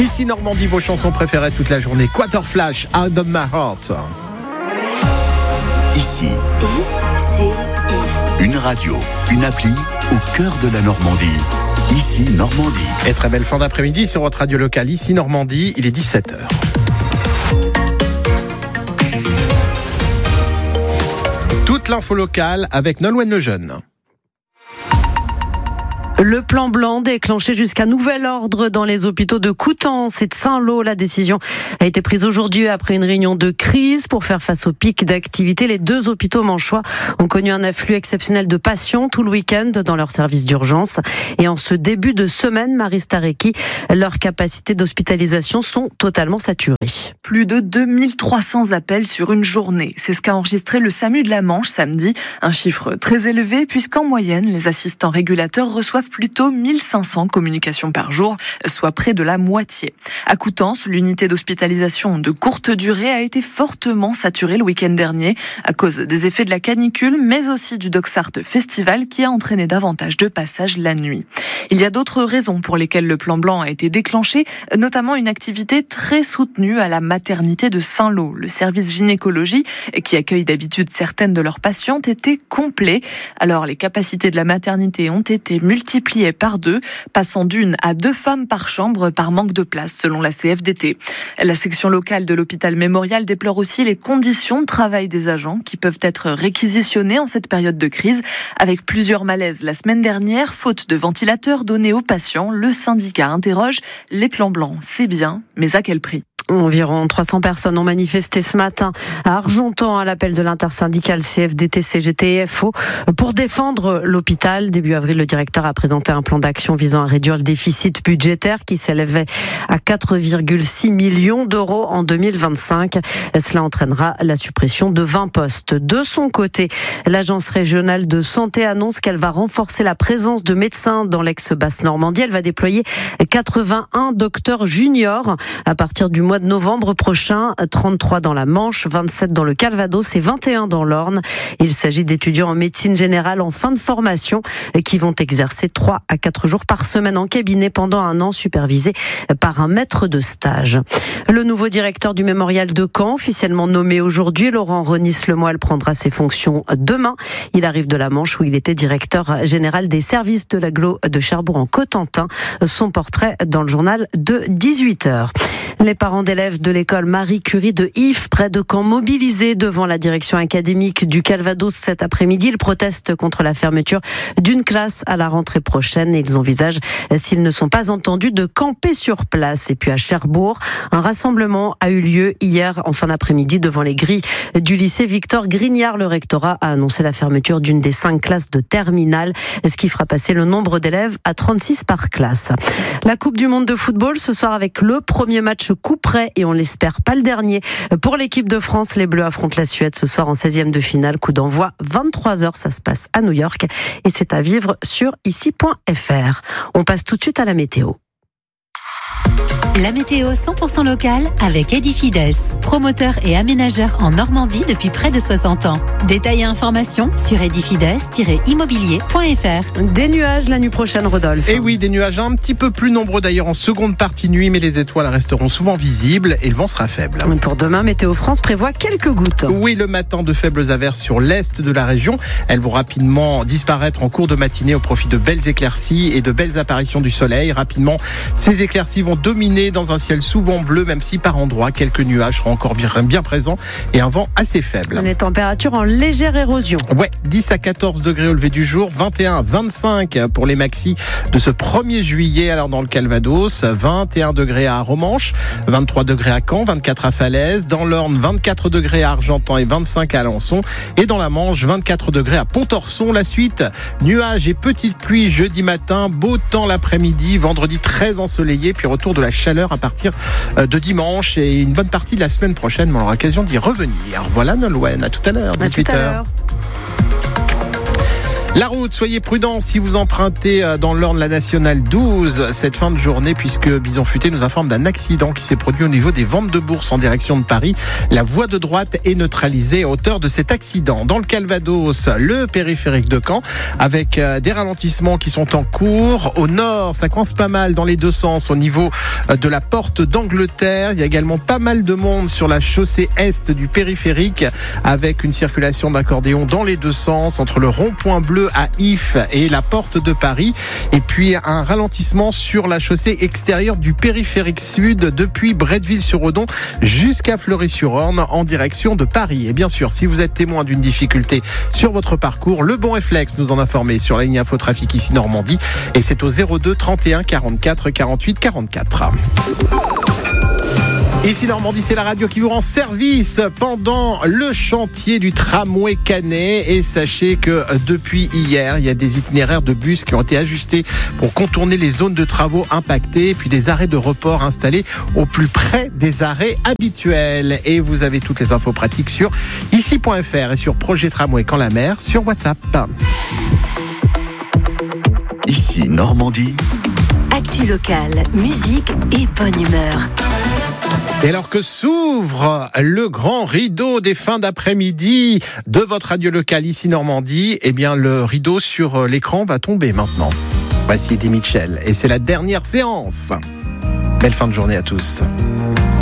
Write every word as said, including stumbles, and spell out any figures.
Ici Normandie, vos chansons préférées toute la journée. Quarter Flash, Out of My Heart. Ici, I C I. Une radio, une appli au cœur de la Normandie. Ici Normandie. Et très belle fin d'après-midi sur votre radio locale. Ici Normandie, il est dix-sept heures. Toute l'info locale avec Nolwenn Lejeune. Le plan blanc déclenché jusqu'à nouvel ordre dans les hôpitaux de Coutances et de Saint-Lô. La décision a été prise aujourd'hui après une réunion de crise pour faire face au pic d'activité. Les deux hôpitaux manchois ont connu un afflux exceptionnel de patients tout le week-end dans leur service d'urgence. Et en ce début de semaine, Marie Starecki, leurs capacités d'hospitalisation sont totalement saturées. Plus de deux mille trois cents appels sur une journée. C'est ce qu'a enregistré le SAMU de la Manche samedi. Un chiffre très élevé puisqu'en moyenne, les assistants régulateurs reçoivent plutôt mille cinq cents communications par jour, soit près de la moitié. À Coutances, l'unité d'hospitalisation de courte durée a été fortement saturée le week-end dernier à cause des effets de la canicule, mais aussi du Doxart Festival qui a entraîné davantage de passages la nuit. Il y a d'autres raisons pour lesquelles le plan blanc a été déclenché, notamment une activité très soutenue à la maternité de Saint-Lô. Le service gynécologie, qui accueille d'habitude certaines de leurs patientes, était complet. Alors les capacités de la maternité ont été multipliées par deux, passant d'une à deux femmes par chambre par manque de place, selon la C F D T. La section locale de l'hôpital Mémorial déplore aussi les conditions de travail des agents qui peuvent être réquisitionnés en cette période de crise, avec plusieurs malaises la semaine dernière, faute de ventilateurs donnés aux patients. Le syndicat interroge les plans blancs, c'est bien, mais à quel prix ? Environ trois cents personnes ont manifesté ce matin à Argentan à l'appel de l'intersyndicale C F D T, C G T et F O pour défendre l'hôpital. Début avril, le directeur a présenté un plan d'action visant à réduire le déficit budgétaire qui s'élevait à quatre virgule six millions d'euros en deux mille vingt-cinq. Cela entraînera la suppression de vingt postes. De son côté, l'agence régionale de santé annonce qu'elle va renforcer la présence de médecins dans l'ex-Basse-Normandie. Elle va déployer quatre-vingt-un docteurs juniors à partir du mois de novembre prochain, trente-trois dans la Manche, vingt-sept dans le Calvados et vingt et un dans l'Orne. Il s'agit d'étudiants en médecine générale en fin de formation qui vont exercer trois à quatre jours par semaine en cabinet pendant un an, supervisés par un maître de stage. Le nouveau directeur du Mémorial de Caen, officiellement nommé aujourd'hui, Laurent Ronis-Lemoyle, prendra ses fonctions demain. Il arrive de la Manche où il était directeur général des services de l'agglo de Cherbourg en Cotentin. Son portrait dans le journal de dix-huit heures. Les parents d'élèves de l'école Marie Curie de Ifs, près de Caen, mobilisés devant la direction académique du Calvados cet après-midi. Ils protestent contre la fermeture d'une classe à la rentrée prochaine et ils envisagent, s'ils ne sont pas entendus, de camper sur place. Et puis à Cherbourg, un rassemblement a eu lieu hier en fin d'après-midi devant les grilles du lycée Victor Grignard. Le rectorat a annoncé la fermeture d'une des cinq classes de terminale, ce qui fera passer le nombre d'élèves à trente-six par classe. La Coupe du Monde de football ce soir avec le premier match coup près et on l'espère pas le dernier. Pour l'équipe de France, les Bleus affrontent la Suède ce soir en seizième de finale. Coup d'envoi vingt-trois heures, ça se passe à New York et c'est à vivre sur ici point f r. On passe tout de suite à la météo. La météo cent pour cent locale avec Edifides, promoteur et aménageur en Normandie depuis près de soixante ans. Détails et informations sur edifides tiret immobilier point f r. Des nuages la nuit prochaine, Rodolphe. Et oui, des nuages un petit peu plus nombreux d'ailleurs en seconde partie nuit, mais les étoiles resteront souvent visibles et le vent sera faible. Pour demain, Météo France prévoit quelques gouttes. Oui, le matin, de faibles averses sur l'est de la région. Elles vont rapidement disparaître en cours de matinée au profit de belles éclaircies et de belles apparitions du soleil. Rapidement, ces éclaircies vont dominer dans un ciel souvent bleu, même si par endroits quelques nuages seront encore bien, bien présents et un vent assez faible. Les températures en légère érosion. Ouais, dix à quatorze degrés au lever du jour, vingt et un à vingt-cinq pour les maxis de ce premier juillet. Alors dans le Calvados, vingt et un degrés à Romanche, vingt-trois degrés à Caen, vingt-quatre à Falaise, dans l'Orne, vingt-quatre degrés à Argentan et vingt-cinq à Alençon, et dans la Manche, vingt-quatre degrés à Pontorson. La suite, nuages et petites pluies jeudi matin, beau temps l'après-midi, vendredi très ensoleillé, puis retour de la chaleur à partir de dimanche et une bonne partie de la semaine prochaine, mais on aura l'occasion d'y revenir. Voilà Nolwenn, à tout à l'heure, dix-huit heures. La route, soyez prudents si vous empruntez dans l'Orne la nationale douze cette fin de journée, puisque Bison Futé nous informe d'un accident qui s'est produit au niveau des ventes de bourse en direction de Paris. La voie de droite est neutralisée à hauteur de cet accident. Dans le Calvados, le périphérique de Caen, avec des ralentissements qui sont en cours. Au nord, ça coince pas mal dans les deux sens au niveau de la porte d'Angleterre. Il y a également pas mal de monde sur la chaussée est du périphérique, avec une circulation d'accordéon dans les deux sens entre le rond-point bleu à If et la porte de Paris. Et puis un ralentissement sur la chaussée extérieure du périphérique sud depuis Bretteville-sur-Odon jusqu'à Fleury-sur-Orne en direction de Paris. Et bien sûr, si vous êtes témoin d'une difficulté sur votre parcours, le bon réflexe nous en informer sur la ligne Info Trafic ici Normandie, et c'est au zéro deux trente et un quarante-quatre quarante-huit quarante-quatre. Ici Normandie, c'est la radio qui vous rend service pendant le chantier du tramway Canet. Et sachez que depuis hier, il y a des itinéraires de bus qui ont été ajustés pour contourner les zones de travaux impactées, puis des arrêts de report installés au plus près des arrêts habituels. Et vous avez toutes les infos pratiques sur ici point f r et sur Projet Tramway Caen la Mer sur WhatsApp. Ici Normandie. Actu locale, musique et bonne humeur. Et alors que s'ouvre le grand rideau des fins d'après-midi de votre radio locale ici Normandie, eh bien le rideau sur l'écran va tomber maintenant. Voici Eddie Mitchell et c'est la dernière séance. Belle fin de journée à tous.